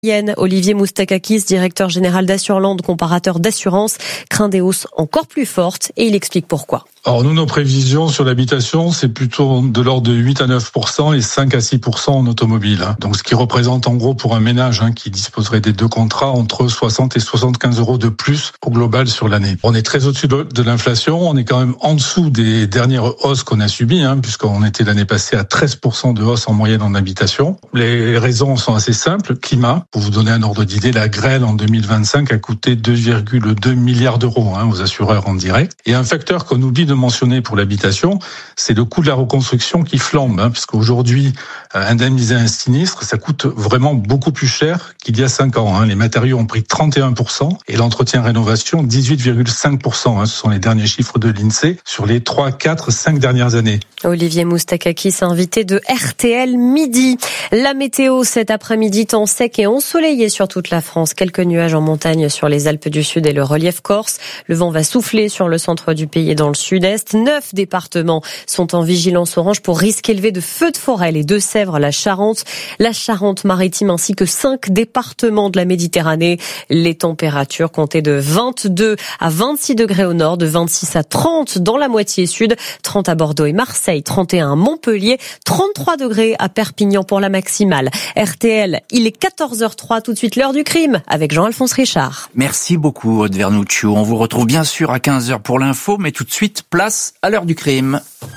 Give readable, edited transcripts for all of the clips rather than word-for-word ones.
Olivier Moustakakis, directeur général d'Assureland, comparateur d'assurance, craint des hausses encore plus fortes et il explique pourquoi. Alors nous, nos prévisions sur l'habitation, c'est plutôt de l'ordre de 8 à 9% et 5 à 6% en automobile. Donc ce qui représente en gros pour un ménage qui disposerait des deux contrats entre 60 et 75 euros de plus au global sur l'année. On est très au-dessus de l'inflation, on est quand même en dessous des dernières hausses qu'on a subies, puisqu'on était l'année passée à 13% de hausse en moyenne en habitation. Les raisons sont assez simples. Climat, pour vous donner un ordre d'idée, la grêle en 2025 a coûté 2,2 milliards d'euros aux assureurs en direct. Et un facteur qu'on oublie de mentionner pour l'habitation, c'est le coût de la reconstruction qui flambe, puisqu'aujourd'hui, indemniser un sinistre, ça coûte vraiment beaucoup plus cher qu'il y a 5 ans. Les matériaux ont pris 31% et l'entretien-rénovation 18,5%. Ce sont les derniers chiffres de l'INSEE sur les 3, 4, 5 dernières années. Olivier Moustakakis, invité de RTL Midi. La météo cet après-midi, temps sec et ensoleillé sur toute la France. Quelques nuages en montagne sur les Alpes du Sud et le relief corse. Le vent va souffler sur le centre du pays et dans le sud-est. 9 départements sont en vigilance orange pour risque élevé de feux de forêt. Les Deux-Sèvres, la Charente-Maritime ainsi que 5 départements de la Méditerranée. Les températures comptaient de 22 à 26 degrés au nord, de 26 à 30 dans la moitié sud, 30 à Bordeaux et Marseille, 31 à Montpellier, 33 degrés à Perpignan pour la maximale. RTL, il est 14h03, tout de suite l'heure du crime avec Jean-Alphonse Richard. Merci beaucoup Aude Vernuccio. On vous retrouve bien sûr à 15h pour l'info, mais tout de suite, place à l'heure du crime.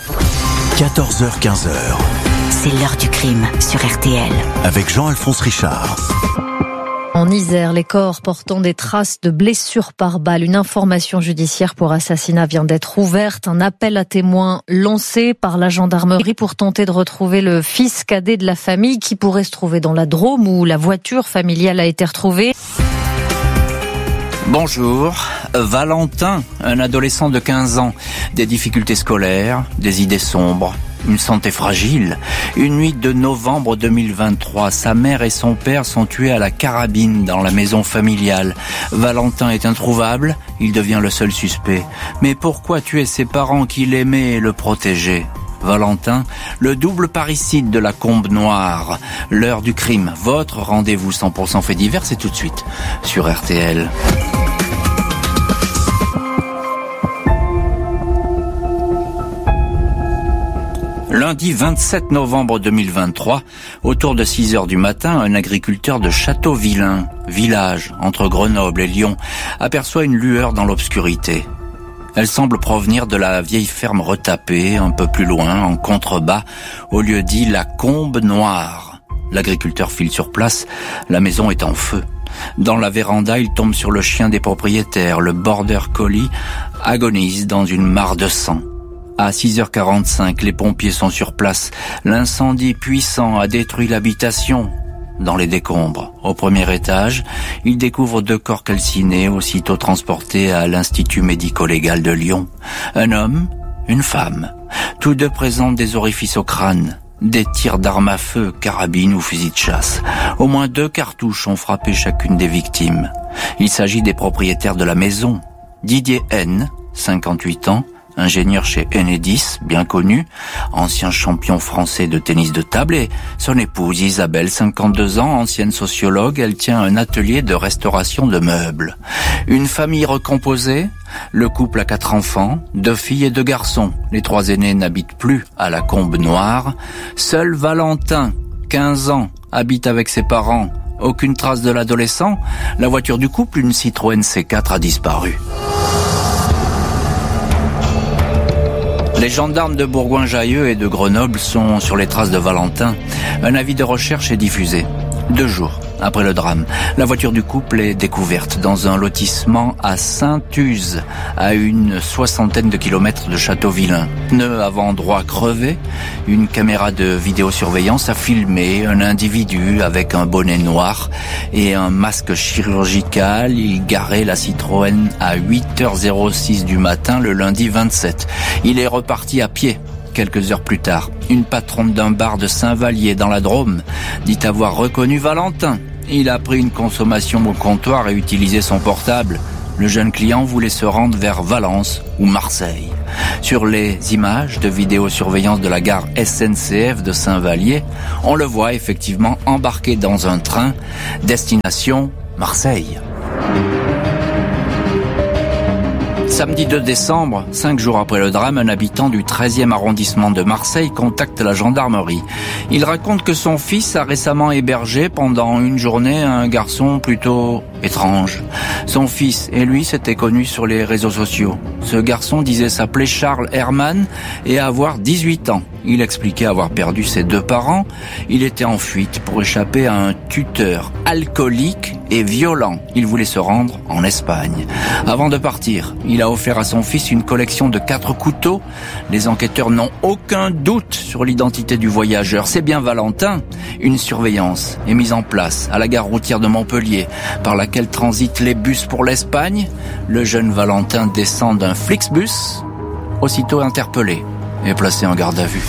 14h, 15h. C'est l'heure du crime sur RTL. Avec Jean-Alphonse Richard. En Isère, les corps portant des traces de blessures par balle. Une information judiciaire pour assassinat vient d'être ouverte. Un appel à témoins lancé par la gendarmerie pour tenter de retrouver le fils cadet de la famille qui pourrait se trouver dans la Drôme où la voiture familiale a été retrouvée. Bonjour, Valentin, un adolescent de 15 ans, des difficultés scolaires, des idées sombres, une santé fragile. Une nuit de novembre 2023, sa mère et son père sont tués à la carabine dans la maison familiale. Valentin est introuvable, il devient le seul suspect. Mais pourquoi tuer ses parents qui l'aimaient et le protégeaient ? Valentin, le double parricide de la Combe Noire. L'heure du crime, votre rendez-vous 100% fait divers, c'est tout de suite sur RTL. Lundi 27 novembre 2023, autour de 6h du matin, un agriculteur de Châteauvillain, village entre Grenoble et Lyon, aperçoit une lueur dans l'obscurité. Elle semble provenir de la vieille ferme retapée, un peu plus loin, en contrebas, au lieu dit la Combe Noire. L'agriculteur file sur place, la maison est en feu. Dans la véranda, il tombe sur le chien des propriétaires. Le border collie agonise dans une mare de sang. À 6h45, les pompiers sont sur place. L'incendie puissant a détruit l'habitation. Dans les décombres, au premier étage, ils découvrent 2 corps calcinés, aussitôt transportés à l'Institut médico-légal de Lyon. Un homme, une femme. Tous deux présentent des orifices au crâne. Des tirs d'armes à feu, carabines ou fusils de chasse. Au moins 2 cartouches ont frappé chacune des victimes. Il s'agit des propriétaires de la maison. Didier N, 58 ans, ingénieur chez Enedis, bien connu, ancien champion français de tennis de table, et son épouse Isabelle, 52 ans, ancienne sociologue, elle tient un atelier de restauration de meubles. Une famille recomposée, le couple a 4 enfants, 2 filles et 2 garçons. Les 3 aînés n'habitent plus à la Combe Noire. Seul Valentin, 15 ans, habite avec ses parents. Aucune trace de l'adolescent. La voiture du couple, une Citroën C4, a disparu. Les gendarmes de Bourgoin-Jallieu et de Grenoble sont sur les traces de Valentin. Un avis de recherche est diffusé. 2 jours après le drame, la voiture du couple est découverte dans un lotissement à Saint-Uz, à une 60aine de kilomètres de Châteauvillain. Pneus avant droit crevé, une caméra de vidéosurveillance a filmé un individu avec un bonnet noir et un masque chirurgical. Il garait la Citroën à 8h06 du matin le lundi 27. Il est reparti à pied. Quelques heures plus tard, une patronne d'un bar de Saint-Vallier dans la Drôme dit avoir reconnu Valentin. Il a pris une consommation au comptoir et utilisé son portable. le jeune client voulait se rendre vers Valence ou Marseille. Sur les images de vidéosurveillance de la gare SNCF de Saint-Vallier, on le voit effectivement embarqué dans un train, destination Marseille. Samedi 2 décembre, 5 jours après le drame, un habitant du 13e arrondissement de Marseille contacte la gendarmerie. Il raconte que son fils a récemment hébergé pendant une journée un garçon plutôt étrange. Son fils et lui s'étaient connus sur les réseaux sociaux. Ce garçon disait s'appeler Charles Herman et avoir 18 ans. Il expliquait avoir perdu ses 2 parents. Il était en fuite pour échapper à un tuteur alcoolique et violent. Il voulait se rendre en Espagne. Avant de partir, il a offert à son fils une collection de 4 couteaux. Les enquêteurs n'ont aucun doute sur l'identité du voyageur. C'est bien Valentin. Une surveillance est mise en place à la gare routière de Montpellier, par laquelle transitent les bus pour l'Espagne. Le jeune Valentin descend d'un Flixbus, aussitôt interpellé et placé en garde à vue.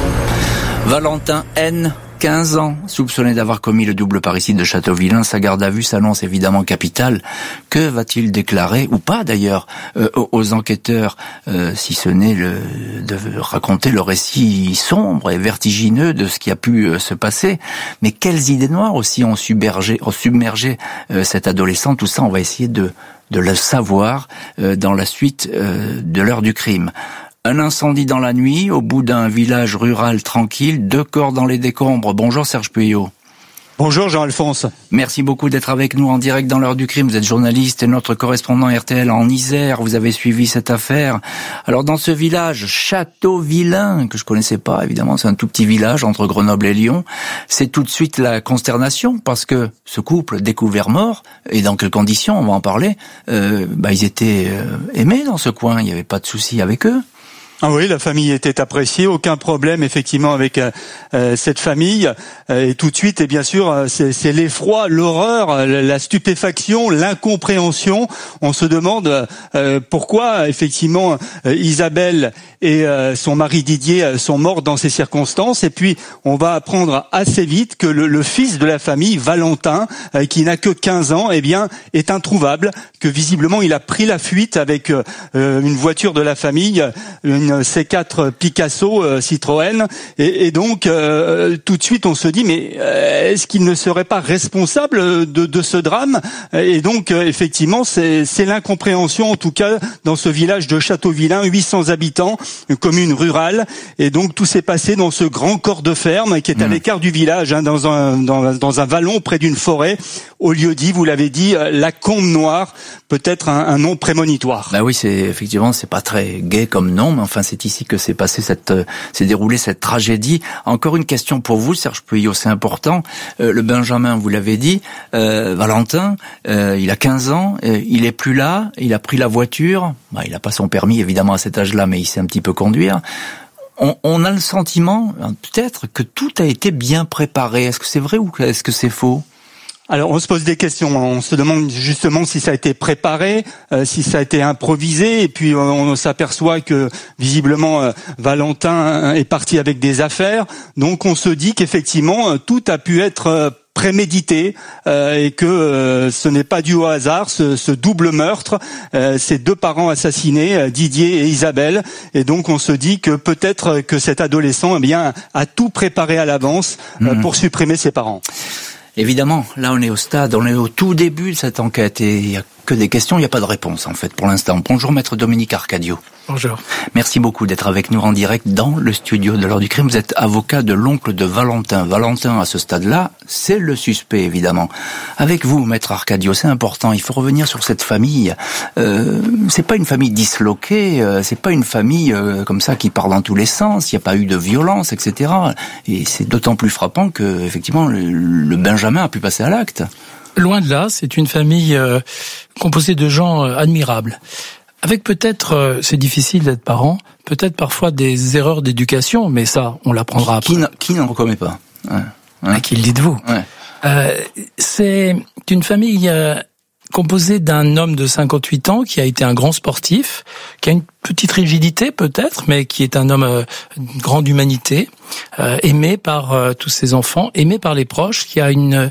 Valentin N, 15 ans, soupçonné d'avoir commis le double parricide de Châteauvillain. Sa garde à vue s'annonce évidemment capitale. Que va-t-il déclarer, ou pas d'ailleurs, aux enquêteurs, si ce n'est de raconter le récit sombre et vertigineux de ce qui a pu se passer. Mais quelles idées noires aussi ont submergé cet adolescent. Tout ça, on va essayer de le savoir dans la suite de l'heure du crime. Un incendie dans la nuit, au bout d'un village rural tranquille, 2 corps dans les décombres. Bonjour Serge Puyot. Bonjour Jean-Alphonse. Merci beaucoup d'être avec nous en direct dans l'heure du crime. Vous êtes journaliste et notre correspondant RTL en Isère. Vous avez suivi cette affaire. Alors dans ce village, Châteauvillain, que je connaissais pas évidemment, c'est un tout petit village entre Grenoble et Lyon, c'est tout de suite la consternation parce que ce couple découvert mort, et dans quelles conditions, on va en parler, ils étaient aimés dans ce coin, il n'y avait pas de souci avec eux. Ah oui, la famille était appréciée, aucun problème effectivement avec cette famille. Et tout de suite, et bien sûr, c'est l'effroi, l'horreur, la stupéfaction, l'incompréhension. On se demande pourquoi effectivement Isabelle et son mari Didier sont morts dans ces circonstances. Et puis, on va apprendre assez vite que le fils de la famille, Valentin, qui n'a que 15 ans, eh bien, est introuvable, que visiblement il a pris la fuite avec une voiture de la famille, une C4 Picasso Citroën, et donc tout de suite on se dit mais est-ce qu'il ne serait pas responsable de ce drame? Et donc effectivement c'est l'incompréhension, en tout cas dans ce village de Châteauvillain, 800 habitants, une commune rurale, et donc tout s'est passé dans ce grand corps de ferme qui est à l'écart du village, dans un vallon près d'une forêt, au lieu dit, vous l'avez dit, la Combe Noire, peut-être un nom prémonitoire. Bah oui, c'est pas très gai comme nom, mais enfin c'est ici que s'est déroulée cette tragédie. Encore une question pour vous, Serge Puyot, c'est important. Le Benjamin, vous l'avez dit, Valentin, il a 15 ans, il est plus là, il a pris la voiture. Bah, il a pas son permis évidemment à cet âge-là, mais il sait un petit peu conduire. On a le sentiment, peut-être, que tout a été bien préparé. Est-ce que c'est vrai ou est-ce que c'est faux? Alors on se pose des questions, on se demande justement si ça a été préparé, si ça a été improvisé, et puis on s'aperçoit que visiblement Valentin est parti avec des affaires, donc on se dit qu'effectivement tout a pu être prémédité et que ce n'est pas dû au hasard, ce double meurtre, ces 2 parents assassinés, Didier et Isabelle, et donc on se dit que peut-être que cet adolescent a tout préparé à l'avance pour supprimer ses parents. Évidemment, là on est au tout début de cette enquête et il y a que des questions, il n'y a pas de réponse en fait pour l'instant. Bonjour maître Dominique Arcadio. Bonjour. Merci beaucoup d'être avec nous en direct dans le studio de l'heure du crime. Vous êtes avocat de l'oncle de Valentin. Valentin, à ce stade-là, c'est le suspect évidemment. Avec vous, maître Arcadio, c'est important, il faut revenir sur cette famille. C'est pas une famille disloquée, c'est pas une famille comme ça qui part dans tous les sens, il n'y a pas eu de violence, etc. Et c'est d'autant plus frappant que effectivement le Benjamin a pu passer à l'acte. Loin de là, c'est une famille composée de gens admirables. Avec peut-être, c'est difficile d'être parent, peut-être parfois des erreurs d'éducation, mais ça, on l'apprendra après. Qui n'en commet pas? À qui le dites-vous? Ouais. C'est une famille composé d'un homme de 58 ans qui a été un grand sportif, qui a une petite rigidité peut-être, mais qui est un homme de grande humanité, aimé par tous ses enfants, aimé par les proches, qui a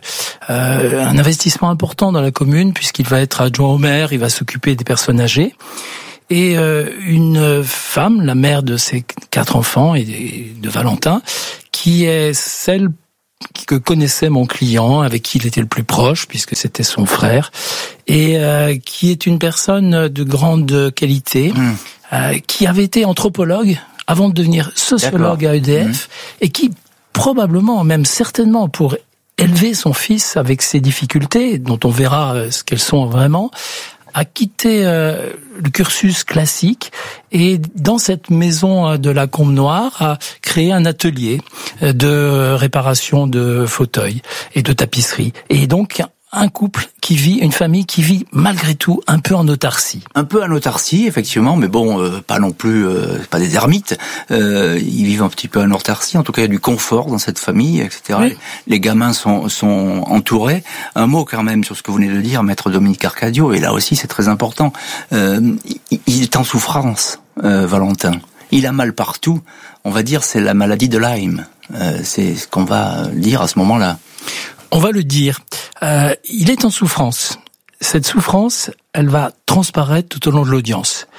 un investissement important dans la commune puisqu'il va être adjoint au maire, il va s'occuper des personnes âgées. Et une femme, la mère de ses 4 enfants et de Valentin, qui est celle que connaissait mon client, avec qui il était le plus proche, puisque c'était son frère, et qui est une personne de grande qualité, qui avait été anthropologue avant de devenir sociologue à EDF, et qui probablement, même certainement pour élever son fils avec ses difficultés, dont on verra ce qu'elles sont vraiment, a quitté le cursus classique et dans cette maison de la Combe Noire a créé un atelier de réparation de fauteuils et de tapisserie. Et donc un couple qui vit, une famille qui vit malgré tout un peu en autarcie. Un peu en autarcie, effectivement, mais bon, pas non plus, pas des ermites. Ils vivent un petit peu en autarcie. En tout cas, il y a du confort dans cette famille, etc. Oui. Les gamins sont entourés. Un mot quand même sur ce que vous venez de dire, Maître Dominique Arcadio, et là aussi c'est très important. Il est en souffrance, Valentin. Il a mal partout. On va dire c'est la maladie de Lyme. C'est ce qu'on va dire à ce moment-là. On va le dire. Il est en souffrance. Cette souffrance, elle va transparaître tout au long de l'audience.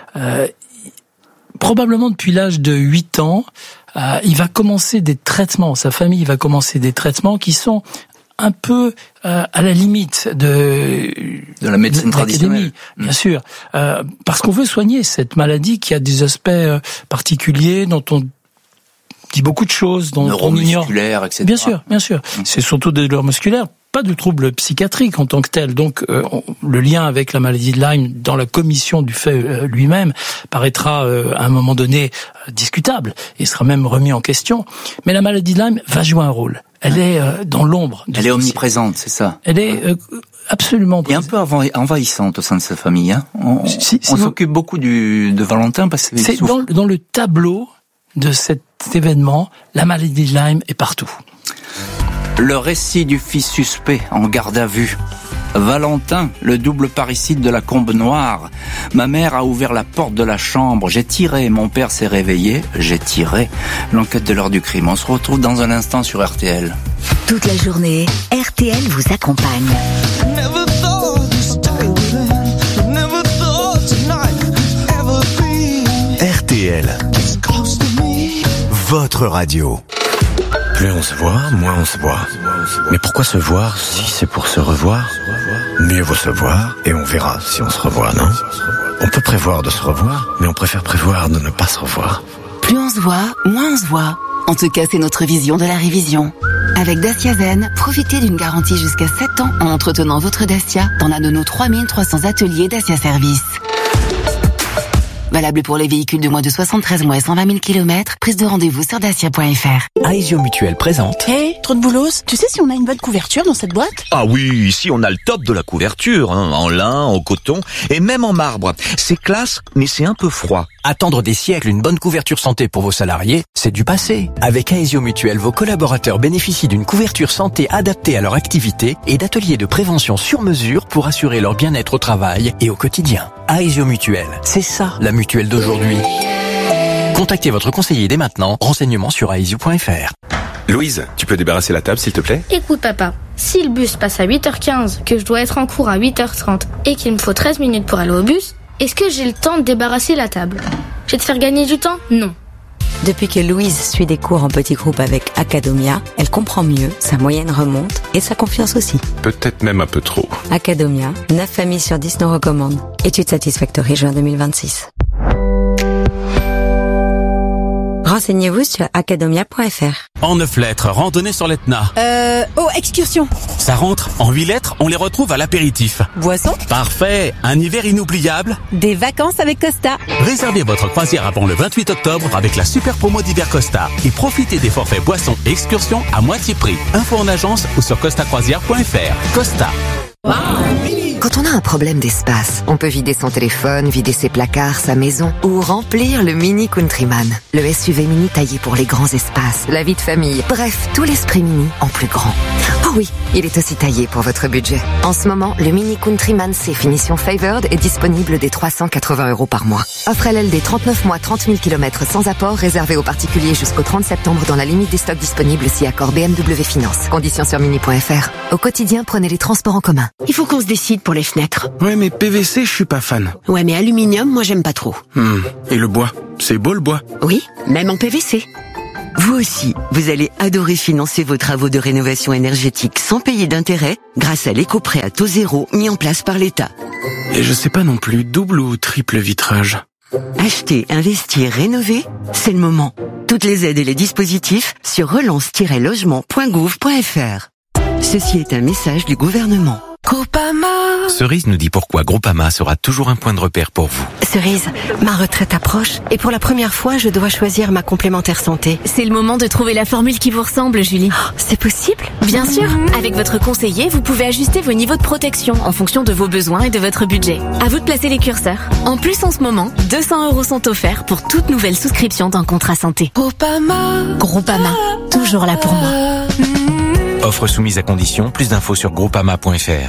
Probablement depuis l'âge de 8 ans, il va commencer des traitements. Sa famille va commencer des traitements qui sont un peu à la limite de la médecine traditionnelle, bien sûr, parce qu'on veut soigner cette maladie qui a des aspects particuliers dont on dit beaucoup de choses, dont on ignore. Neuromusculaire, etc. Bien sûr, bien sûr. C'est surtout des douleurs musculaires, pas de troubles psychiatriques en tant que tel. Donc, le lien avec la maladie de Lyme dans la commission du fait lui-même paraîtra à un moment donné discutable et sera même remis en question. Mais la maladie de Lyme va jouer un rôle. Elle est dans l'ombre. Elle est omniprésente, c'est ça. Elle est absolument présente. Et un peu envahissante au sein de sa famille. Hein. On s'occupe beaucoup de Valentin parce que c'est dans le tableau de cet événement, la maladie de Lyme est partout. Le récit du fils suspect en garde à vue. Valentin, le double parricide de la Combe Noire. Ma mère a ouvert la porte de la chambre. J'ai tiré. Mon père s'est réveillé. J'ai tiré. L'enquête de l'heure du crime. On se retrouve dans un instant sur RTL. Toute la journée, RTL vous accompagne. RTL. Votre radio. Plus on se voit, moins on se voit. Mais pourquoi se voir si c'est pour se revoir? Mieux vaut se voir et on verra si on se revoit, non? On peut prévoir de se revoir, mais on préfère prévoir de ne pas se revoir. Plus on se voit, moins on se voit. En tout cas, c'est notre vision de la révision. Avec Dacia Zen, profitez d'une garantie jusqu'à 7 ans en entretenant votre Dacia dans l'un de nos 3300 ateliers Dacia Service. Valable pour les véhicules de moins de 73 mois et 120 000 km. Prise de rendez-vous sur dacia.fr. Aesio Mutuelle présente. Hey, trop de boulos. Tu sais si on a une bonne couverture dans cette boîte? Ah oui, ici on a le top de la couverture, hein, en lin, en coton et même en marbre. C'est classe, mais c'est un peu froid. Attendre des siècles une bonne couverture santé pour vos salariés, c'est du passé. Avec Aesio Mutuelle, vos collaborateurs bénéficient d'une couverture santé adaptée à leur activité et d'ateliers de prévention sur mesure pour assurer leur bien-être au travail et au quotidien. Aesio Mutuelle, c'est ça la mutuelle d'aujourd'hui. Contactez votre conseiller dès maintenant. Renseignements sur aesio.fr. Louise, tu peux débarrasser la table s'il te plaît? Écoute papa, si le bus passe à 8h15, que je dois être en cours à 8h30 et qu'il me faut 13 minutes pour aller au bus, est-ce que j'ai le temps de débarrasser la table? Je vais te faire gagner du temps? Non. Depuis que Louise suit des cours en petits groupes avec Academia, elle comprend mieux, sa moyenne remonte et sa confiance aussi. Peut-être même un peu trop. Academia, 9 familles sur 10 nous recommandent. Étude Satisfactory juin 2026. Renseignez-vous sur academia.fr. En 9 lettres, randonnée sur l'Etna. Excursion. Ça rentre. En 8 lettres, on les retrouve à l'apéritif. Boisson. Parfait. Un hiver inoubliable. Des vacances avec Costa. Réservez votre croisière avant le 28 octobre avec la super promo d'hiver Costa. Et profitez des forfaits boissons et excursions à moitié prix. Info en agence ou sur costacroisière.fr. Costa. Quand on a un problème d'espace, on peut vider son téléphone, vider ses placards, sa maison ou remplir le Mini Countryman. Le SUV mini taillé pour les grands espaces, la vie de famille, bref, tout l'esprit mini en plus grand. Oh oui, il est aussi taillé pour votre budget. En ce moment, le Mini Countryman C finition Favored est disponible dès 380 € par mois. Offre LLD 39 mois, 30 000 km sans apport, réservé aux particuliers jusqu'au 30 septembre dans la limite des stocks disponibles si accord BMW Finance. Conditions sur mini.fr. Au quotidien, prenez les transports en commun. Il faut qu'on se décide pour les fenêtres. Ouais, mais PVC, je suis pas fan. Ouais, mais aluminium, moi j'aime pas trop. Et le bois? C'est beau le bois? Oui, même en PVC. Vous aussi, vous allez adorer financer vos travaux de rénovation énergétique sans payer d'intérêt grâce à l'éco-prêt à taux zéro mis en place par l'État. Et je sais pas non plus, double ou triple vitrage? Acheter, investir, rénover, c'est le moment. Toutes les aides et les dispositifs sur relance-logement.gouv.fr. Ceci est un message du gouvernement. Groupama. Cerise nous dit pourquoi Groupama sera toujours un point de repère pour vous. Cerise, ma retraite approche et pour la première fois, je dois choisir ma complémentaire santé. C'est le moment de trouver la formule qui vous ressemble, Julie. Oh, c'est possible? Bien sûr. Avec votre conseiller, vous pouvez ajuster vos niveaux de protection en fonction de vos besoins et de votre budget. À vous de placer les curseurs. En plus, en ce moment, 200 € sont offerts pour toute nouvelle souscription d'un contrat santé. Groupama. Groupama, toujours là pour moi. Offre soumise à condition, plus d'infos sur groupama.fr.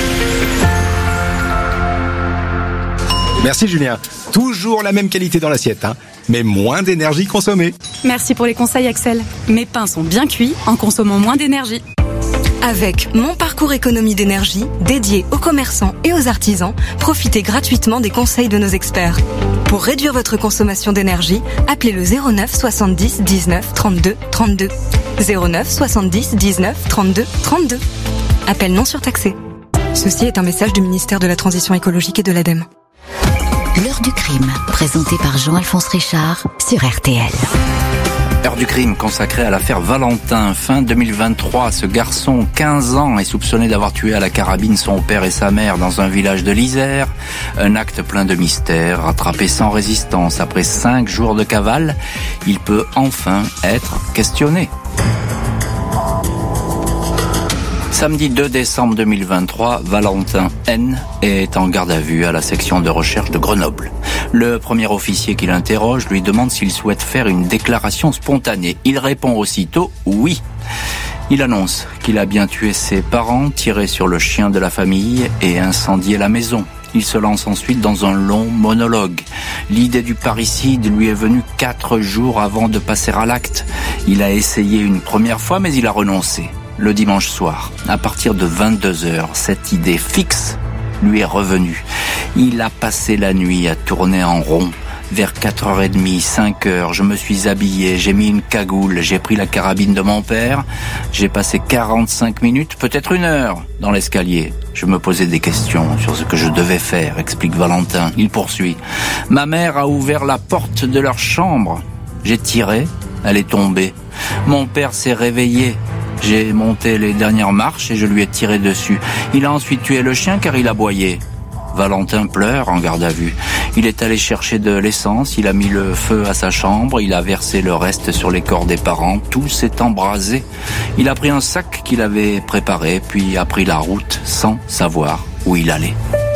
Merci Julien. Toujours la même qualité dans l'assiette, mais moins d'énergie consommée. Merci pour les conseils Axel. Mes pains sont bien cuits en consommant moins d'énergie. Avec Mon Parcours Économie d'énergie, dédié aux commerçants et aux artisans, profitez gratuitement des conseils de nos experts. Pour réduire votre consommation d'énergie, appelez le 09 70 19 32 32. 09 70 19 32 32. Appel non surtaxé. Ceci est un message du ministère de la Transition écologique et de l'ADEME. L'heure du crime, présenté par Jean-Alphonse Richard sur RTL. L'heure du crime consacrée à l'affaire Valentin. Fin 2023, ce garçon, 15 ans, est soupçonné d'avoir tué à la carabine son père et sa mère dans un village de l'Isère. Un acte plein de mystère, rattrapé sans résistance. Après 5 jours de cavale, il peut enfin être questionné. Samedi 2 décembre 2023, Valentin N. est en garde à vue à la section de recherche de Grenoble. Le premier officier qui l'interroge lui demande s'il souhaite faire une déclaration spontanée. Il répond aussitôt oui. Il annonce qu'il a bien tué ses parents, tiré sur le chien de la famille et incendié la maison. Il se lance ensuite dans un long monologue. L'idée du parricide lui est venue 4 jours avant de passer à l'acte. Il a essayé une première fois, mais il a renoncé. Le dimanche soir, à partir de 22h, cette idée fixe lui est revenue. Il a passé la nuit à tourner en rond. Vers 4h30, 5h, je me suis habillé, j'ai mis une cagoule, j'ai pris la carabine de mon père. J'ai passé 45 minutes, peut-être 1 heure, dans l'escalier. Je me posais des questions sur ce que je devais faire, explique Valentin. Il poursuit. Ma mère a ouvert la porte de leur chambre. J'ai tiré, elle est tombée. Mon père s'est réveillé. J'ai monté les dernières marches et je lui ai tiré dessus. Il a ensuite tué le chien car il aboyait. Valentin pleure en garde à vue. Il est allé chercher de l'essence, il a mis le feu à sa chambre, il a versé le reste sur les corps des parents, tout s'est embrasé. Il a pris un sac qu'il avait préparé, puis a pris la route sans savoir où il allait.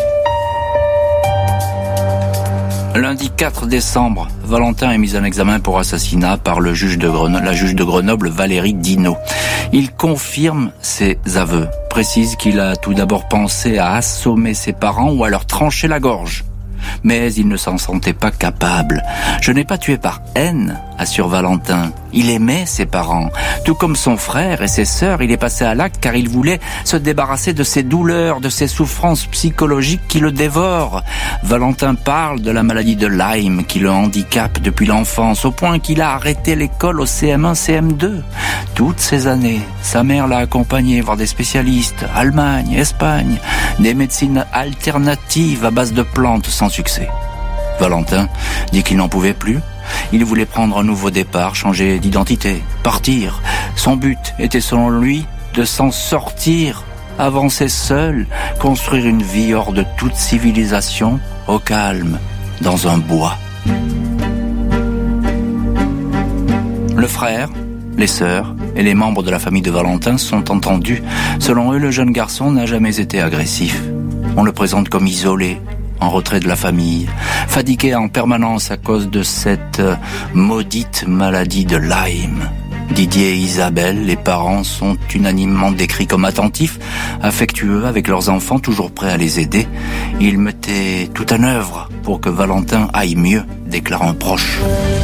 Lundi 4 décembre, Valentin est mis en examen pour assassinat par la juge de Grenoble, Valérie Dino. Il confirme ses aveux, précise qu'il a tout d'abord pensé à assommer ses parents ou à leur trancher la gorge. Mais il ne s'en sentait pas capable. Je n'ai pas tué par haine, assure Valentin. Il aimait ses parents. Tout comme son frère et ses sœurs, il est passé à l'acte car il voulait se débarrasser de ses douleurs, de ses souffrances psychologiques qui le dévorent. Valentin parle de la maladie de Lyme qui le handicape depuis l'enfance, au point qu'il a arrêté l'école au CM1, CM2. Toutes ces années, sa mère l'a accompagné voir des spécialistes, Allemagne, Espagne, des médecines alternatives à base de plantes sans succès. Valentin dit qu'il n'en pouvait plus. Il voulait prendre un nouveau départ, changer d'identité, partir. Son but était selon lui de s'en sortir, avancer seul, construire une vie hors de toute civilisation, au calme, dans un bois. Le frère, les sœurs et les membres de la famille de Valentin sont entendus. Selon eux, le jeune garçon n'a jamais été agressif. On le présente comme isolé, en retrait de la famille, fatigué en permanence à cause de cette maudite maladie de Lyme. Didier et Isabelle, les parents, sont unanimement décrits comme attentifs, affectueux avec leurs enfants, toujours prêts à les aider. Ils mettaient tout en œuvre pour que Valentin aille mieux, déclare un proche.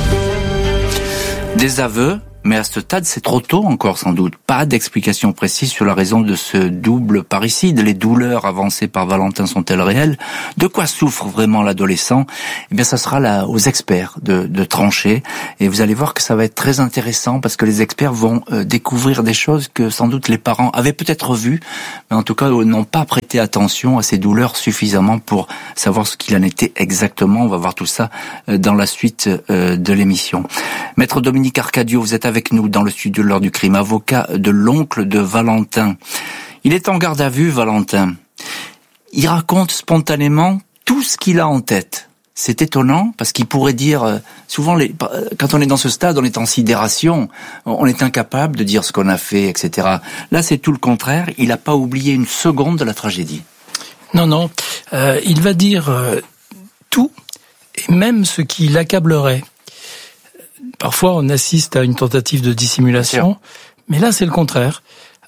Des aveux, mais à ce stade, c'est trop tôt encore sans doute. Pas d'explication précise sur la raison de ce double parricide. Les douleurs avancées par Valentin sont-elles réelles? De quoi souffre vraiment l'adolescent? Eh bien, ça sera là aux experts de trancher. Et vous allez voir que ça va être très intéressant parce que les experts vont découvrir des choses que sans doute les parents avaient peut-être vues, mais en tout cas n'ont pas prêté attention à ces douleurs suffisamment pour savoir ce qu'il en était exactement. On va voir tout ça dans la suite de l'émission. Maître Dominique Arcadio, vous êtes avec nous dans le studio de l'heure du crime, avocat de l'oncle de Valentin. Il est en garde à vue, Valentin. Il raconte spontanément tout ce qu'il a en tête. C'est étonnant parce qu'il pourrait dire, souvent quand on est dans ce stade, on est en sidération, on est incapable de dire ce qu'on a fait, etc. Là, c'est tout le contraire. Il n'a pas oublié une seconde de la tragédie. Non, il va dire tout, et même ce qui l'accablerait. Parfois, on assiste à une tentative de dissimulation, mais là, c'est le contraire.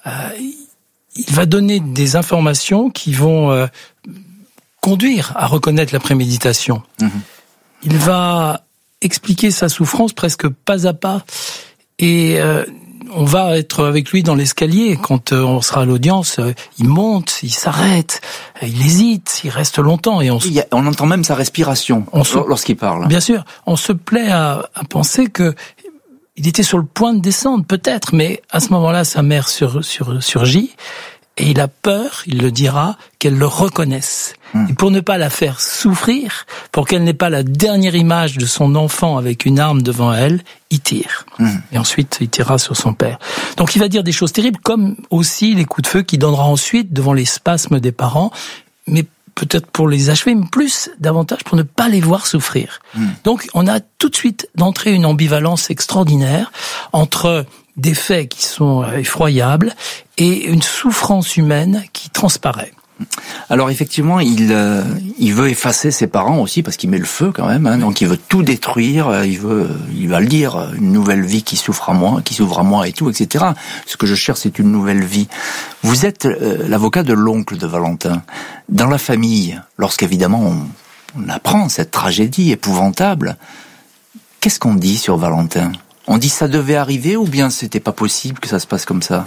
Il va donner des informations qui vont conduire à reconnaître la préméditation. Il va expliquer sa souffrance presque pas à pas, et on va être avec lui dans l'escalier. Quand on sera à l'audience, il monte, il s'arrête, il hésite, il reste longtemps. Et on entend même sa respiration lorsqu'il parle. Bien sûr, on se plaît à penser que il était sur le point de descendre, peut-être, mais à ce moment-là, sa mère surgit. Et il a peur, il le dira, qu'elle le reconnaisse. Et pour ne pas la faire souffrir, pour qu'elle n'ait pas la dernière image de son enfant avec une arme devant elle, il tire. Et ensuite, il tirera sur son père. Donc il va dire des choses terribles, comme aussi les coups de feu qu'il donnera ensuite devant les spasmes des parents, mais peut-être pour les achever, mais davantage pour ne pas les voir souffrir. Donc on a tout de suite d'entrée une ambivalence extraordinaire entre des faits qui sont effroyables et une souffrance humaine qui transparaît. Alors effectivement, il veut effacer ses parents aussi parce qu'il met le feu quand même, donc il veut tout détruire, il va le dire, une nouvelle vie qui s'ouvre à moi et tout, etc. Ce que je cherche, c'est une nouvelle vie. Vous êtes l'avocat de l'oncle de Valentin. Dans la famille, lorsqu'évidemment on apprend cette tragédie épouvantable, qu'est-ce qu'on dit sur Valentin? On dit ça devait arriver ou bien c'était pas possible que ça se passe comme ça?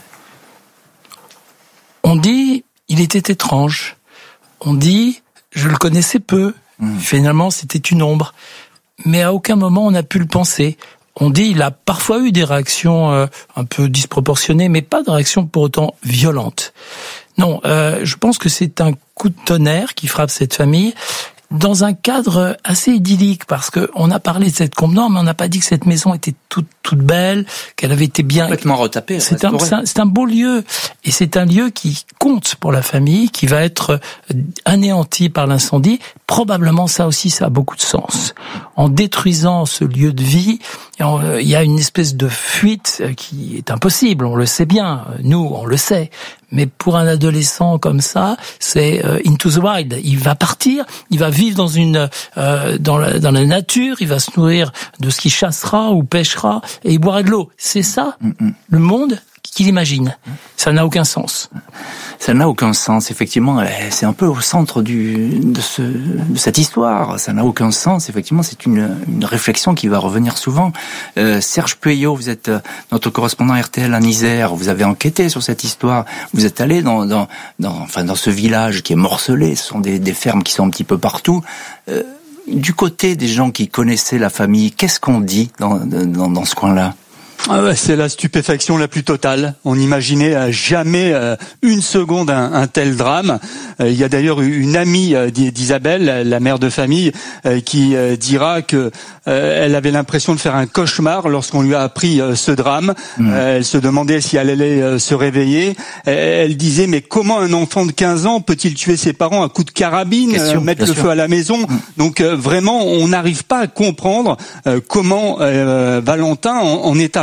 On dit il était étrange. On dit je le connaissais peu. Finalement c'était une ombre. Mais à aucun moment on n'a pu le penser. On dit il a parfois eu des réactions un peu disproportionnées, mais pas de réactions pour autant violentes. Non, je pense que c'est un coup de tonnerre qui frappe cette famille. Dans un cadre assez idyllique, parce que on a parlé de cette contenance, mais on n'a pas dit que cette maison était toute belle, qu'elle avait été bien complètement retapée. C'est un beau lieu, et c'est un lieu qui compte pour la famille, qui va être anéanti par l'incendie. Probablement ça aussi, ça a beaucoup de sens. En détruisant ce lieu de vie, il y a une espèce de fuite qui est impossible. On le sait bien, nous on le sait. Mais pour un adolescent comme ça, c'est into the wild. Il va partir, il va vivre dans la nature, il va se nourrir de ce qu'il chassera ou pêchera et il boira de l'eau. C'est ça, le monde qu'il imagine. Ça n'a aucun sens. Ça n'a aucun sens, effectivement. C'est un peu au centre de cette histoire. Ça n'a aucun sens, effectivement. C'est une réflexion qui va revenir souvent. Serge Pueyo, vous êtes notre correspondant RTL en Isère. Vous avez enquêté sur cette histoire. Vous êtes allé dans ce village qui est morcelé. Ce sont des fermes qui sont un petit peu partout. Du côté des gens qui connaissaient la famille, qu'est-ce qu'on dit dans ce coin-là? C'est la stupéfaction la plus totale. On n'imaginait jamais une seconde un tel drame. Il y a d'ailleurs une amie d'Isabelle, la mère de famille, qui dira que elle avait l'impression de faire un cauchemar lorsqu'on lui a appris ce drame. Elle se demandait si elle allait se réveiller. Elle disait mais comment un enfant de 15 ans peut-il tuer ses parents à coups de carabine, mettre le feu à la maison? Donc vraiment, on n'arrive pas à comprendre comment Valentin en est arrivé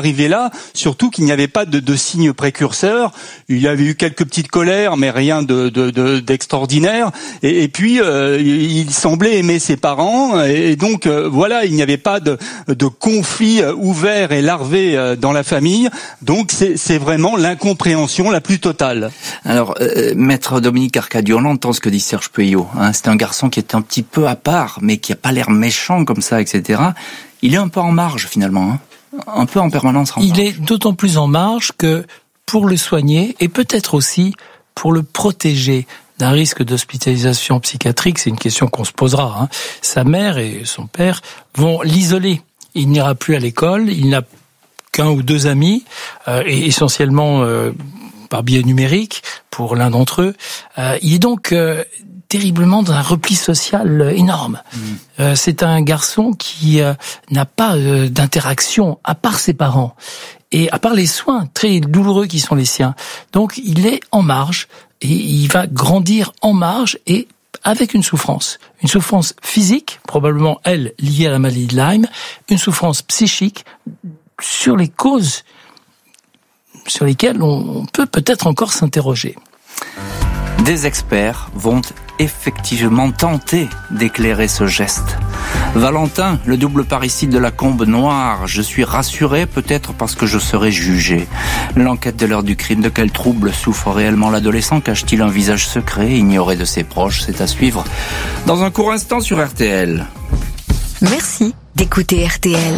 arrivé là, surtout qu'il n'y avait pas de signes précurseurs. Il y avait eu quelques petites colères, mais rien d'extraordinaire. Et puis il semblait aimer ses parents, et donc voilà, il n'y avait pas de conflit ouvert et larvé dans la famille. Donc c'est vraiment l'incompréhension la plus totale. Alors, maître Dominique Arcadiou, on entend ce que dit Serge Peuillot. C'est un garçon qui est un petit peu à part, mais qui a pas l'air méchant comme ça, etc. Il est un peu en marge finalement, un peu en permanence en marge. Il est d'autant plus en marge que pour le soigner, et peut-être aussi pour le protéger d'un risque d'hospitalisation psychiatrique, c'est une question qu'on se posera. Sa mère et son père vont l'isoler. Il n'ira plus à l'école, il n'a qu'un ou deux amis, et essentiellement par biais numérique pour l'un d'entre eux. Il est donc terriblement dans un repli social énorme. C'est un garçon qui n'a pas d'interaction à part ses parents et à part les soins très douloureux qui sont les siens. Donc il est en marge et il va grandir en marge et avec une souffrance physique, probablement elle liée à la maladie de Lyme, une souffrance psychique sur les causes sur lesquelles on peut peut-être encore s'interroger. Des experts vont effectivement tenter d'éclairer ce geste. Valentin, le double parricide de la Combe Noire. Je suis rassuré, peut-être parce que je serai jugé. L'enquête de l'heure du crime. De quel trouble souffre réellement l'adolescent? Cache-t-il un visage secret, ignoré de ses proches? C'est à suivre dans un court instant sur RTL. Merci d'écouter RTL.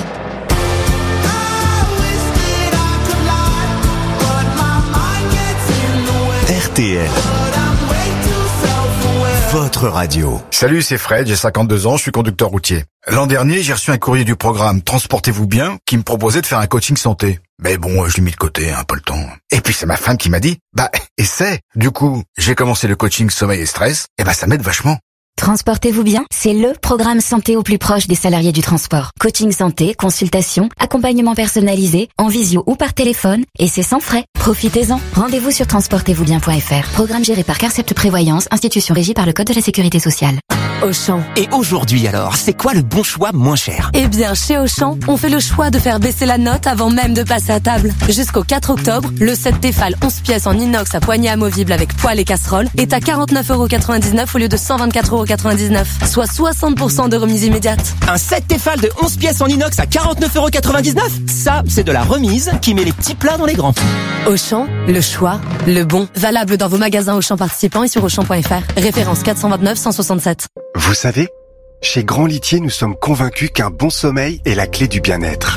RTL. Votre radio. Salut, c'est Fred, j'ai 52 ans, je suis conducteur routier. L'an dernier, j'ai reçu un courrier du programme Transportez-vous bien qui me proposait de faire un coaching santé. Mais bon, je l'ai mis de côté, pas le temps. Et puis c'est ma femme qui m'a dit, essaie. Du coup, j'ai commencé le coaching sommeil et stress, et ça m'aide vachement. Transportez-vous bien, c'est le programme santé au plus proche des salariés du transport. Coaching santé, consultation, accompagnement personnalisé, en visio ou par téléphone, et c'est sans frais. Profitez-en. Rendez-vous sur transportezvousbien.fr. Programme géré par Carcept Prévoyance, institution régie par le Code de la Sécurité sociale. Auchan. Et aujourd'hui alors, c'est quoi le bon choix moins cher? Eh bien, chez Auchan, on fait le choix de faire baisser la note avant même de passer à table. Jusqu'au 4 octobre, le set Tefal 11 pièces en inox à poignée amovible avec poêle et casserole est à 49,99€ au lieu de 124,99€, soit 60% de remise immédiate. Un set Tefal de 11 pièces en inox à 49,99€? Ça, c'est de la remise qui met les petits plats dans les grands. Auchan, le choix, le bon. Valable dans vos magasins Auchan participants et sur Auchan.fr. Référence 429 167. Vous savez, chez Grand Litier, nous sommes convaincus qu'un bon sommeil est la clé du bien-être.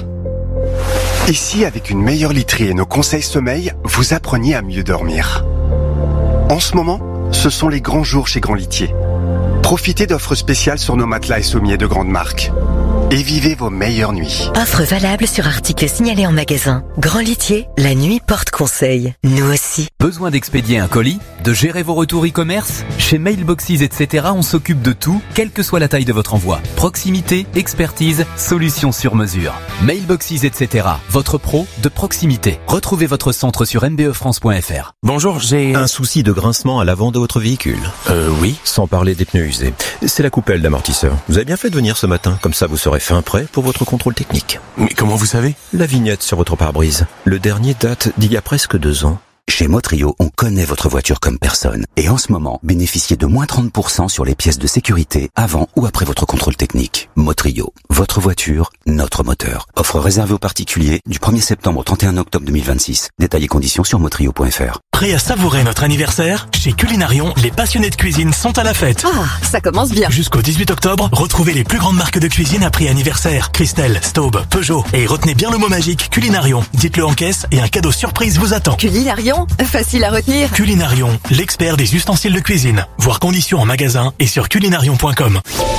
Ici, avec une meilleure literie et nos conseils sommeil, vous appreniez à mieux dormir. En ce moment, ce sont les grands jours chez Grand Litier. Profitez d'offres spéciales sur nos matelas et sommiers de grande marque. Et vivez vos meilleures nuits. Offre valable sur articles signalés en magasin. Grand Litier, la nuit porte conseil. Nous aussi. Besoin d'expédier un colis? De gérer vos retours e-commerce? Chez Mailboxes, etc., on s'occupe de tout, quelle que soit la taille de votre envoi. Proximité, expertise, solutions sur mesure. Mailboxes, etc., votre pro de proximité. Retrouvez votre centre sur mbefrance.fr. Bonjour, j'ai un souci de grincement à l'avant de votre véhicule. Oui. Sans parler des pneus usés. C'est la coupelle d'amortisseur. Vous avez bien fait de venir ce matin, comme ça vous serez fin prêt pour votre contrôle technique. Mais comment vous savez? La vignette sur votre pare-brise. Le dernier date d'il y a presque 2 ans. Chez Motrio, on connaît votre voiture comme personne. Et en ce moment, bénéficiez de moins 30% sur les pièces de sécurité avant ou après votre contrôle technique. Motrio, votre voiture, notre moteur. Offre réservée aux particuliers du 1er septembre au 31 octobre 2026. Détails et conditions sur motrio.fr. Prêt à savourer notre anniversaire? Chez Culinarion, les passionnés de cuisine sont à la fête. Ah, ça commence bien. Jusqu'au 18 octobre, retrouvez les plus grandes marques de cuisine à prix anniversaire. Christelle, Staub, Peugeot. Et retenez bien le mot magique Culinarion. Dites-le en caisse et un cadeau surprise vous attend. Culinarion, facile à retenir. Culinarion, l'expert des ustensiles de cuisine. Voir conditions en magasin et sur culinarion.com.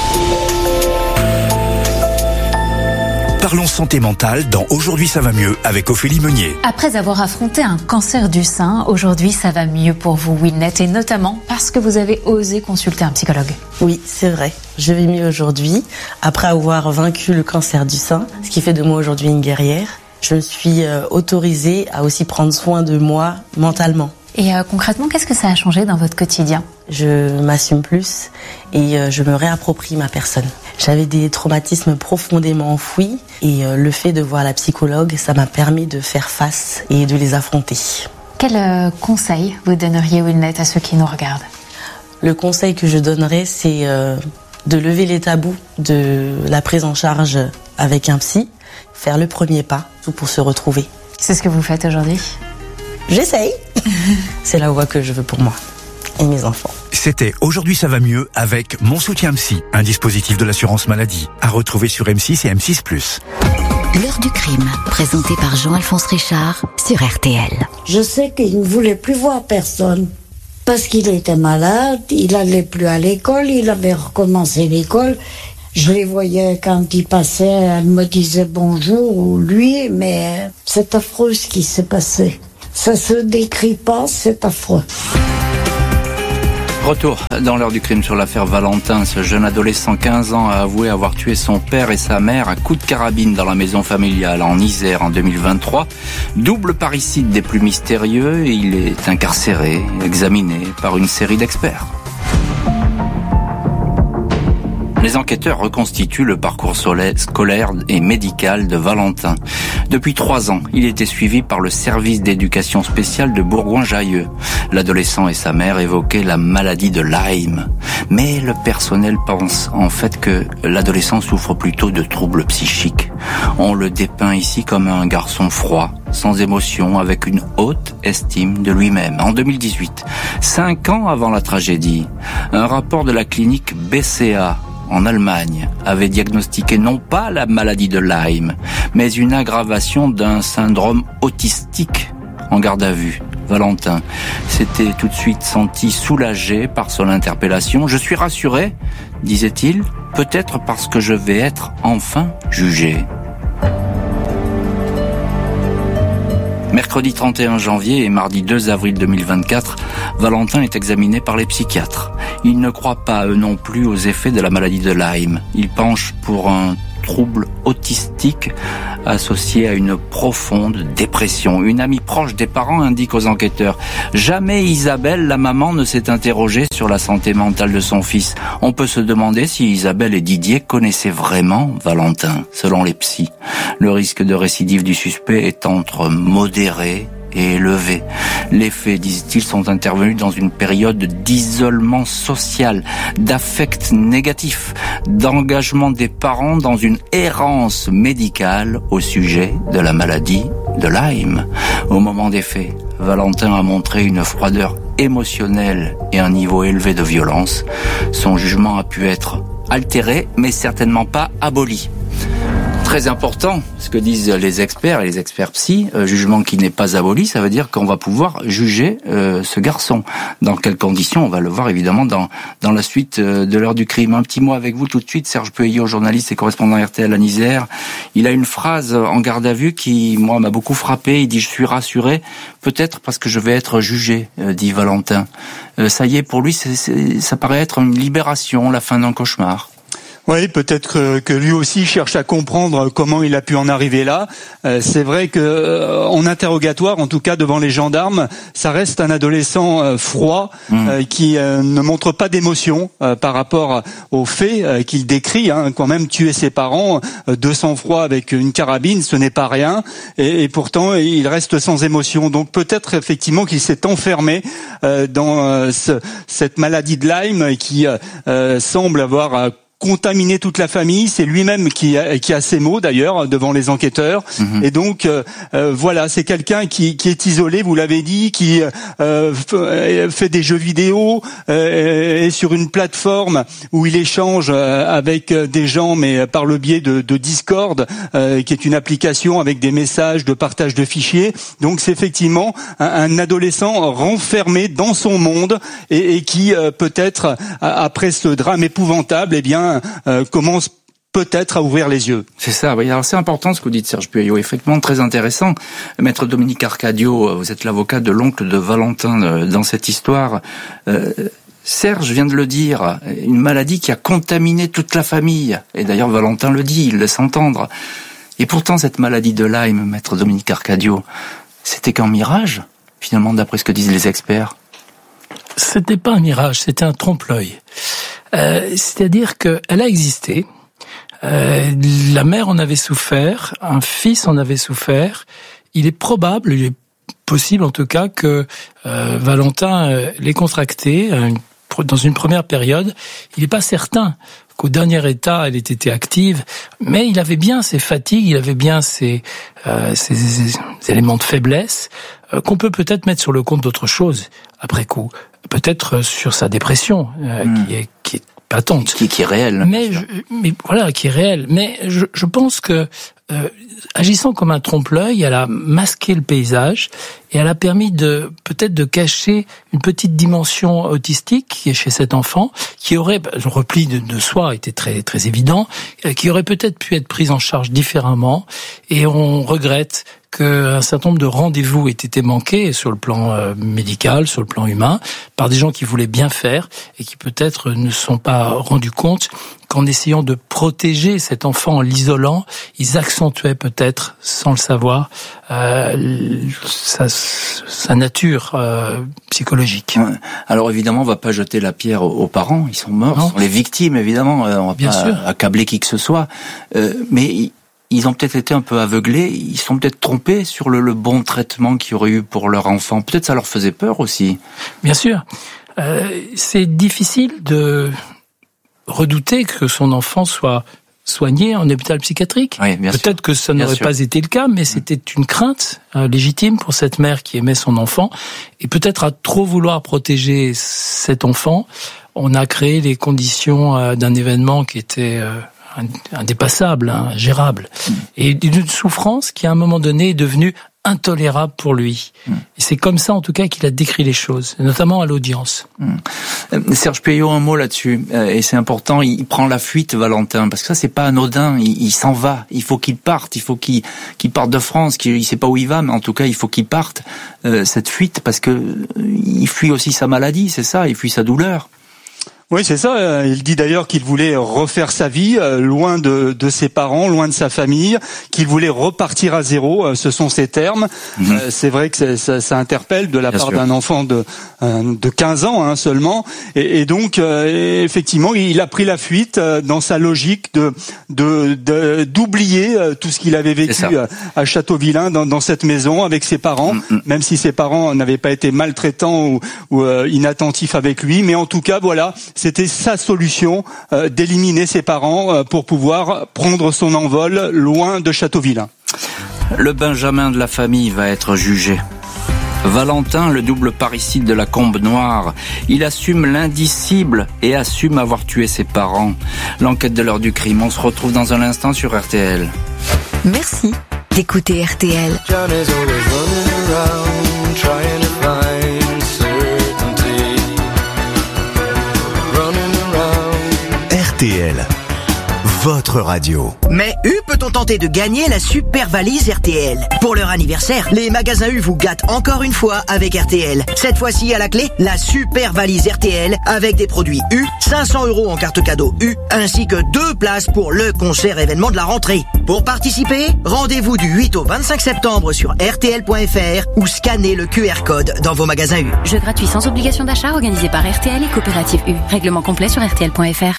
Parlons santé mentale dans Aujourd'hui ça va mieux avec Ophélie Meunier. Après avoir affronté un cancer du sein, aujourd'hui ça va mieux pour vous, Winnet, et notamment parce que vous avez osé consulter un psychologue. Oui, c'est vrai. Je vais mieux aujourd'hui, après avoir vaincu le cancer du sein, ce qui fait de moi aujourd'hui une guerrière. Je me suis autorisée à aussi prendre soin de moi mentalement. Et concrètement, qu'est-ce que ça a changé dans votre quotidien ? Je m'assume plus et je me réapproprie ma personne. J'avais des traumatismes profondément enfouis et le fait de voir la psychologue, ça m'a permis de faire face et de les affronter. Quel conseil vous donneriez, Winnet, à ceux qui nous regardent ? Le conseil que je donnerais, c'est de lever les tabous de la prise en charge avec un psy, faire le premier pas, tout pour se retrouver. C'est ce que vous faites aujourd'hui ? J'essaye. C'est la voie que je veux pour moi et mes enfants. C'était Aujourd'hui ça va mieux avec Mon Soutien Psy, un dispositif de l'assurance maladie, à retrouver sur M6 et M6+. L'heure du crime, présentée par Jean-Alphonse Richard sur RTL. Je sais qu'il ne voulait plus voir personne parce qu'il était malade, il n'allait plus à l'école, il avait recommencé l'école. Je les voyais quand ils passaient, elle me disait bonjour ou lui, mais c'est affreux ce qui s'est passé. Ça se décrit pas, c'est affreux. Retour dans l'heure du crime sur l'affaire Valentin. Ce jeune adolescent, 15 ans, a avoué avoir tué son père et sa mère à coups de carabine dans la maison familiale en Isère en 2023. Double parricide des plus mystérieux et il est incarcéré, examiné par une série d'experts. Les enquêteurs reconstituent le parcours scolaire et médical de Valentin. Depuis 3 ans, il était suivi par le service d'éducation spéciale de Bourgoin-Jallieu. L'adolescent et sa mère évoquaient la maladie de Lyme. Mais le personnel pense en fait que l'adolescent souffre plutôt de troubles psychiques. On le dépeint ici comme un garçon froid, sans émotion, avec une haute estime de lui-même. En 2018, 5 ans avant la tragédie, un rapport de la clinique BCA en Allemagne avait diagnostiqué non pas la maladie de Lyme, mais une aggravation d'un syndrome autistique. En garde à vue, Valentin s'était tout de suite senti soulagé par son interpellation. « Je suis rassuré », disait-il, « peut-être parce que je vais être enfin jugé ». Mercredi 31 janvier et mardi 2 avril 2024, Valentin est examiné par les psychiatres. Ils ne croient pas, eux non plus, aux effets de la maladie de Lyme. Ils penchent pour un trouble autistique associé à une profonde dépression. Une amie proche des parents indique aux enquêteurs « Jamais Isabelle, la maman, ne s'est interrogée sur la santé mentale de son fils. On peut se demander si Isabelle et Didier connaissaient vraiment Valentin, selon les psys. Le risque de récidive du suspect est entre modéré et élevé. Les faits, disent-ils, sont intervenus dans une période d'isolement social, d'affect négatif, d'engagement des parents dans une errance médicale au sujet de la maladie de Lyme. Au moment des faits, Valentin a montré une froideur émotionnelle et un niveau élevé de violence. Son jugement a pu être altéré, mais certainement pas aboli. Très important, ce que disent les experts et les experts psy, jugement qui n'est pas aboli, ça veut dire qu'on va pouvoir juger ce garçon. Dans quelles conditions, on va le voir évidemment dans la suite de l'heure du crime. Un petit mot avec vous tout de suite, Serge Peuillot, journaliste et correspondant RTL à Isère. Il a une phrase en garde à vue qui, moi, m'a beaucoup frappé. Il dit « Je suis rassuré, peut-être parce que je vais être jugé », dit Valentin. Ça y est, pour lui, ça paraît être une libération, la fin d'un cauchemar. Oui, peut-être que lui aussi cherche à comprendre comment il a pu en arriver là. C'est vrai que en interrogatoire, en tout cas devant les gendarmes, ça reste un adolescent froid qui ne montre pas d'émotion par rapport aux faits qu'il décrit. Quand même, tuer ses parents de sang-froid avec une carabine, ce n'est pas rien. Et pourtant, il reste sans émotion. Donc peut-être effectivement qu'il s'est enfermé dans cette maladie de Lyme qui semble avoir contaminé toute la famille. C'est lui-même qui a ces mots d'ailleurs devant les enquêteurs. Et donc voilà, c'est quelqu'un qui est isolé, vous l'avez dit, qui fait des jeux vidéo, est sur une plateforme où il échange avec des gens, mais par le biais de Discord, qui est une application avec des messages de partage de fichiers. Donc c'est effectivement un adolescent renfermé dans son monde et qui peut-être après ce drame épouvantable, commence peut-être à ouvrir les yeux. C'est ça, oui. Alors c'est important ce que vous dites, Serge Puyot, effectivement très intéressant. Maître Dominique Arcadio, vous êtes l'avocat de l'oncle de Valentin dans cette histoire. Serge vient de le dire, une maladie qui a contaminé toute la famille. Et d'ailleurs Valentin le dit, il laisse entendre. Et pourtant cette maladie de Lyme, Maître Dominique Arcadio, c'était qu'un mirage finalement, d'après ce que disent les experts? C'était pas un mirage, c'était un trompe-l'œil. C'est-à-dire qu'elle a existé. La mère en avait souffert, un fils en avait souffert. Il est possible en tout cas que Valentin l'ait contracté dans une première période. Il n'est pas certain qu'au dernier état, elle ait été active, mais il avait bien ses fatigues, il avait bien ses éléments de faiblesse qu'on peut peut-être mettre sur le compte d'autre chose après coup. Peut-être sur sa dépression, qui est patente. Qui est réelle. Mais voilà, qui est réelle. Mais je pense que, agissant comme un trompe-l'œil, elle a masqué le paysage et elle a permis peut-être de cacher une petite dimension autistique qui est chez cet enfant, qui aurait, le repli de soi était très, très évident, qui aurait peut-être pu être prise en charge différemment, et on regrette qu'un certain nombre de rendez-vous aient été manqués sur le plan médical, sur le plan humain, par des gens qui voulaient bien faire et qui peut-être ne se sont pas rendus compte qu'en essayant de protéger cet enfant en l'isolant, ils accentuaient peut-être, sans le savoir, sa nature psychologique. Alors évidemment, on va pas jeter la pierre aux parents, ils sont morts, ce sont les victimes évidemment, on va bien pas sûr accabler qui que ce soit, mais ils ont peut-être été un peu aveuglés, ils sont peut-être trompés sur le bon traitement qu'il y aurait eu pour leur enfant. Peut-être ça leur faisait peur aussi. Bien sûr. C'est difficile de redouter que son enfant soit soigné en hôpital psychiatrique. Oui, peut-être que ça n'aurait pas été le cas, mais c'était une crainte légitime pour cette mère qui aimait son enfant. Et peut-être à trop vouloir protéger cet enfant, on a créé les conditions d'un événement qui était indépassable, ingérable, et d'une souffrance qui à un moment donné est devenue intolérable pour lui. Et c'est comme ça en tout cas qu'il a décrit les choses, notamment à l'audience. Serge Puyot, un mot là-dessus, et c'est important, il prend la fuite, Valentin, parce que ça c'est pas anodin, il s'en va, il faut qu'il parte, il faut qu'il parte de France, il sait pas où il va, mais en tout cas il faut qu'il parte, cette fuite, parce que il fuit aussi sa maladie, c'est ça, il fuit sa douleur. Oui, c'est ça. Il dit d'ailleurs qu'il voulait refaire sa vie loin de ses parents, loin de sa famille, qu'il voulait repartir à zéro. Ce sont ses termes. C'est vrai que ça interpelle de la part d'un enfant de 15 ans seulement. Et donc, effectivement, il a pris la fuite dans sa logique d'oublier tout ce qu'il avait vécu à Châteauvillain, dans cette maison, avec ses parents, même si ses parents n'avaient pas été maltraitants ou inattentifs avec lui. Mais en tout cas, voilà. C'était sa solution d'éliminer ses parents pour pouvoir prendre son envol loin de Châteauvillain. Le Benjamin de la famille va être jugé. Valentin, le double parricide de la Combe Noire, il assume l'indicible et assume avoir tué ses parents. L'enquête de l'heure du crime, on se retrouve dans un instant sur RTL. Merci d'écouter RTL. RTL, votre radio. Mais U peut-on tenter de gagner la super valise RTL? Pour leur anniversaire, les magasins U vous gâtent encore une fois avec RTL. Cette fois-ci à la clé, la super valise RTL avec des produits U, 500 € en carte cadeau U, ainsi que 2 places pour le concert événement de la rentrée. Pour participer, rendez-vous du 8 au 25 septembre sur RTL.fr ou scannez le QR code dans vos magasins U. Jeu gratuit sans obligation d'achat organisé par RTL et Coopérative U. Règlement complet sur RTL.fr.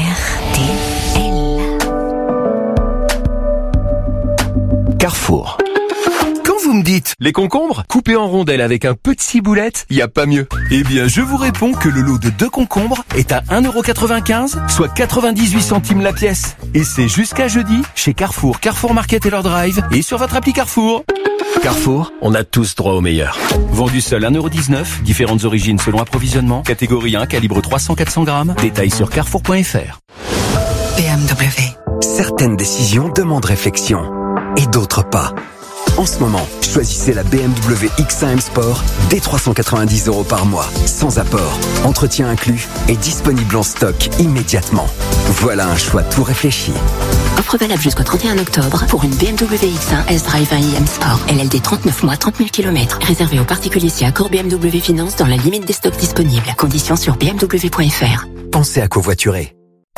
Carrefour. Quand vous me dites les concombres coupés en rondelles avec un peu de ciboulette, y a pas mieux. Eh bien, je vous réponds que le lot de 2 concombres est à 1,95 €, soit 98 centimes la pièce. Et c'est jusqu'à jeudi chez Carrefour, Carrefour Market et leur drive et sur votre appli Carrefour. Carrefour, on a tous droit au meilleur. Vendu seul 1,19 €, différentes origines selon approvisionnement, catégorie 1, calibre 300-400 grammes, détails sur carrefour.fr. BMW. Certaines décisions demandent réflexion et d'autres pas. En ce moment, choisissez la BMW X1 M Sport dès 390 € par mois, sans apport, entretien inclus et disponible en stock immédiatement. Voilà un choix tout réfléchi. Offre valable jusqu'au 31 octobre pour une BMW X1 S-Drive 1 IM Sport. LLD 39 mois, 30 000 km. Réservé aux particuliers si accord BMW Finance dans la limite des stocks disponibles. Conditions sur bmw.fr. Pensez à covoiturer.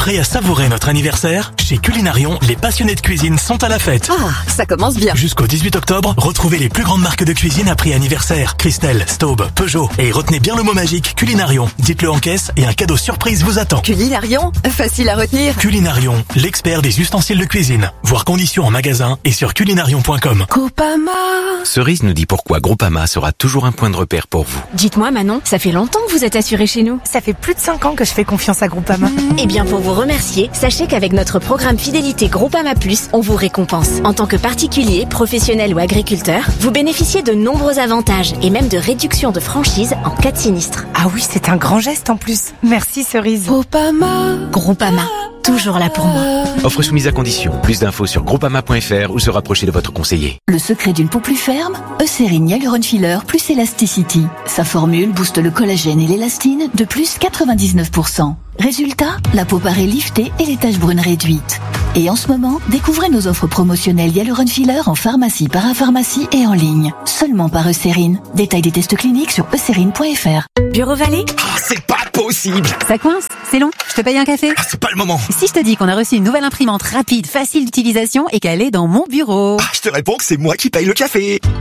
Prêt à savourer notre anniversaire? Chez Culinarion, les passionnés de cuisine sont à la fête. Ah, ça commence bien. Jusqu'au 18 octobre, retrouvez les plus grandes marques de cuisine à prix anniversaire. Christelle, Staub, Peugeot. Et retenez bien le mot magique Culinarion. Dites-le en caisse et un cadeau surprise vous attend. Culinarion, facile à retenir. Culinarion, l'expert des ustensiles de cuisine. Voir conditions en magasin et sur culinarion.com. Groupama. Cerise nous dit pourquoi Groupama sera toujours un point de repère pour vous. Dites-moi Manon, ça fait longtemps que vous êtes assurée chez nous. Ça fait plus de 5 ans que je fais confiance à Groupama. Eh bien pour vous remercier, sachez qu'avec notre programme fidélité Groupama Plus, on vous récompense. En tant que particulier, professionnel ou agriculteur, vous bénéficiez de nombreux avantages et même de réduction de franchise en cas de sinistre. Ah oui, c'est un grand geste en plus. Merci Cerise. Groupama, toujours là pour moi. Offre soumise à condition. Plus d'infos sur groupama.fr ou se rapprocher de votre conseiller. Le secret d'une peau plus ferme, Eucérine Hyaluron Filler plus Elasticity. Sa formule booste le collagène et l'élastine de plus 99%. Résultat, la peau paraît liftée et les taches brunes réduites. Et en ce moment, découvrez nos offres promotionnelles Hyaluron Filler en pharmacie, parapharmacie et en ligne. Seulement par Eucérine. Détail des tests cliniques sur eucérine.fr. Bureau Vallée? C'est pas possible! Ça coince? C'est long? Je te paye un café? C'est pas le moment! Si je te dis qu'on a reçu une nouvelle imprimante rapide, facile d'utilisation et qu'elle est dans mon bureau? Je te réponds que c'est moi qui paye le café!